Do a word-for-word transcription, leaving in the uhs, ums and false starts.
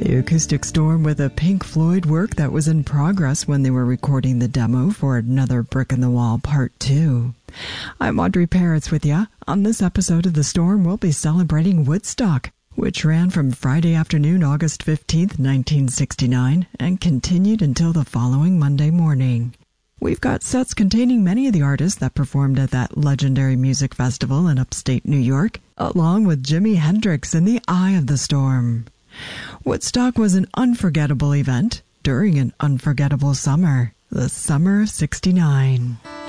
The Acoustic Storm with a Pink Floyd work that was in progress when they were recording the demo for Another Brick in the Wall Part two. I'm Audrey Peretz with ya. On this episode of The Storm, we'll be celebrating Woodstock, which ran from Friday afternoon, August fifteenth, nineteen sixty-nine, and continued until the following Monday morning. We've got sets containing many of the artists that performed at that legendary music festival in upstate New York, along with Jimi Hendrix in the eye of the storm. Woodstock was an unforgettable event during an unforgettable summer, the summer of sixty-nine.